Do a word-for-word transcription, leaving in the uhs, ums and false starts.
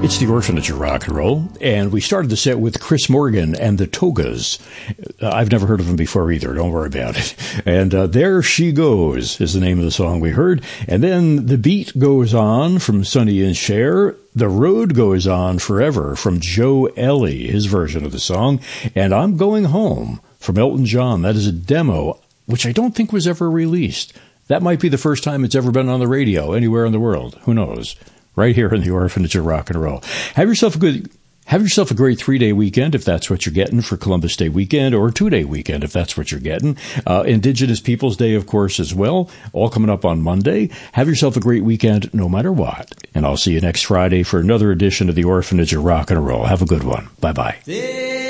It's the Orphanage of Rock and Roll, and we started the set with Chris Morgan and the Togas. Uh, I've never heard of them before either, don't worry about it. And uh, There She Goes is the name of the song we heard. And then The Beat Goes On from Sonny and Cher. The Road Goes On Forever from Joe Ellie, his version of the song. And I'm Going Home from Elton John. That is a demo, which I don't think was ever released. That might be the first time it's ever been on the radio anywhere in the world. Who knows? Right here in the Orphanage of Rock and Roll. Have yourself a good, have yourself a great three-day weekend if that's what you're getting for Columbus Day weekend, or a two-day weekend if that's what you're getting. Uh, Indigenous Peoples Day, of course, as well. All coming up on Monday. Have yourself a great weekend no matter what. And I'll see you next Friday for another edition of the Orphanage of Rock and Roll. Have a good one. Bye-bye.